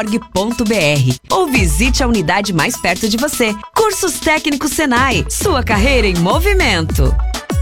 ou visite a unidade mais perto de você. Cursos Técnicos Senai, sua carreira em movimento.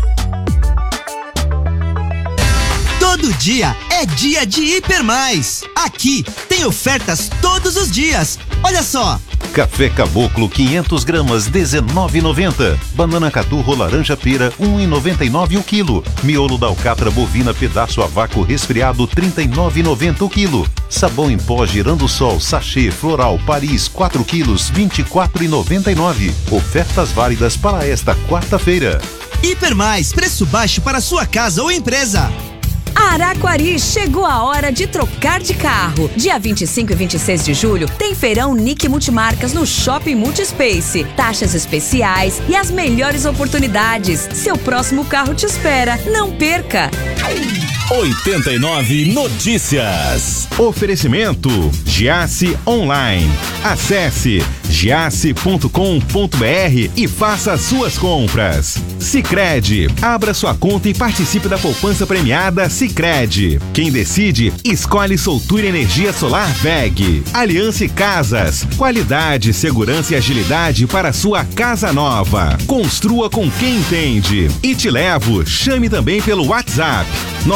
Todo dia é dia de Hiper Mais. Aqui tem ofertas todos os dias. Olha só. Café Caboclo 500 gramas, R$19,90. Banana caturro laranja pera, R$1,99 o quilo. Miolo da alcatra bovina pedaço a vácuo resfriado, R$39,90 o quilo. Sabão em pó Girando Sol sachê floral Paris 4 quilos, R$24,99. Ofertas válidas para esta quarta-feira. Hiper Mais, preço baixo para sua casa ou empresa. Araquari, chegou a hora de trocar de carro. Dia 25 e 26 de julho tem feirão Nick Multimarcas no Shopping Multispace. Taxas especiais e as melhores oportunidades. Seu próximo carro te espera. Não perca! 89 Notícias. Oferecimento Giasse Online. Acesse giasse.com.br e faça suas compras. Sicredi, abra sua conta e participe da poupança premiada Sicredi. Quem decide, escolhe Soltura Energia Solar VEG. Aliança Casas, qualidade, segurança e agilidade para sua casa nova. Construa com quem entende. E Te Levo, chame também pelo WhatsApp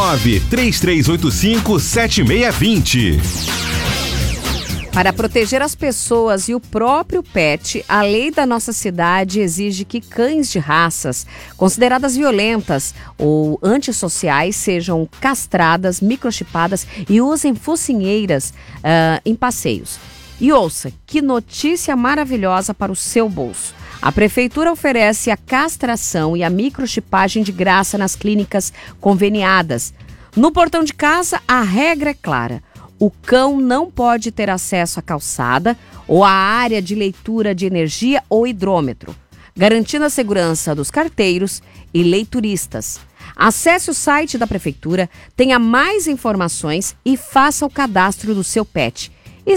933857620. Para proteger as pessoas e o próprio pet, a lei da nossa cidade exige que cães de raças consideradas violentas ou antissociais sejam castradas, microchipadas e usem focinheiras em passeios. E ouça, que notícia maravilhosa para o seu bolso. A Prefeitura oferece a castração e a microchipagem de graça nas clínicas conveniadas. No portão de casa, a regra é clara. O cão não pode ter acesso à calçada ou à área de leitura de energia ou hidrômetro, garantindo a segurança dos carteiros e leituristas. Acesse o site da Prefeitura, tenha mais informações e faça o cadastro do seu pet.